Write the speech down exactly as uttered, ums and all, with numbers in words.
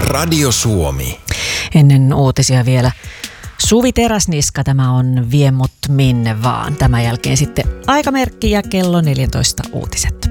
Radio Suomi. Ennen uutisia vielä Suvi Teräsniska, tämä on Vie mut minne vaan. Tämän jälkeen sitten aikamerkki ja kello neljätoista uutiset.